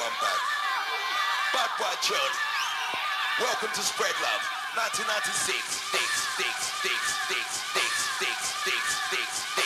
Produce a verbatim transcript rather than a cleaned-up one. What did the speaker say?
I'm back. Bad boy John. Welcome to Spread Love. nineteen ninety-six. Six, six, six.